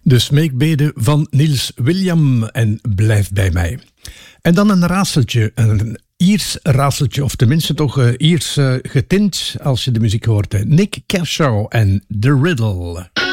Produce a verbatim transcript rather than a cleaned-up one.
De smeekbede van Niels William en Blijf bij mij. En dan een raadseltje, een Iers raadseltje, of tenminste toch uh, Iers uh, getint als je de muziek hoort. Nick Kershaw en The Riddle.